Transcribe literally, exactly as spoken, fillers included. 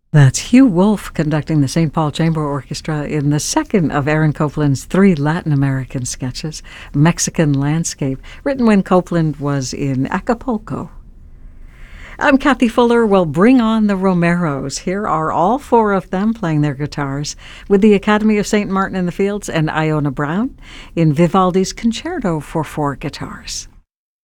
That's Hugh Wolf conducting the Saint Paul Chamber Orchestra in the second of Aaron Copland's three Latin American sketches, Mexican Landscape, written when Copland was in Acapulco. I'm Kathy Fuller. Well, bring on the Romeros. Here are all four of them playing their guitars with the Academy of Saint Martin in the Fields and Iona Brown in Vivaldi's Concerto for Four Guitars.